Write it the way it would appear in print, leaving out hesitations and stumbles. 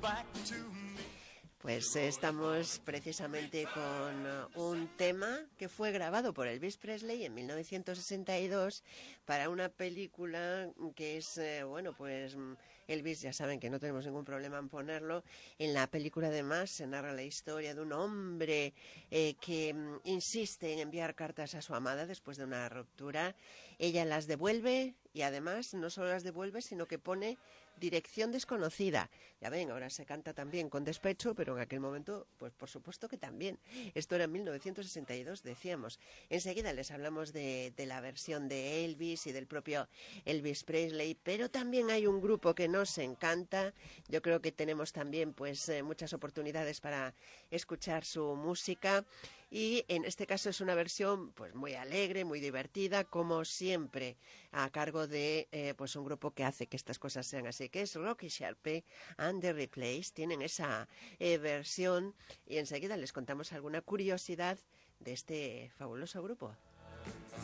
Pues estamos precisamente con un tema que fue grabado por Elvis Presley en 1962 para una película que es, bueno, pues Elvis, ya saben que no tenemos ningún problema en ponerlo. En la película además se narra la historia de un hombre que insiste en enviar cartas a su amada después de una ruptura. Ella las devuelve y además no solo las devuelve, sino que pone dirección desconocida. Ya ven, ahora se canta también con despecho, pero en aquel momento, pues por supuesto que también. Esto era en 1962, decíamos. Enseguida les hablamos de la versión de Elvis y del propio Elvis Presley, pero también hay un grupo que nos encanta. Yo creo que tenemos también pues muchas oportunidades para escuchar su música y en este caso es una versión pues muy alegre, muy divertida, como siempre, a cargo de pues un grupo que hace que estas cosas sean así, que es Rocky Sharpe and the Replays. Tienen esa versión y enseguida les contamos alguna curiosidad de este fabuloso grupo.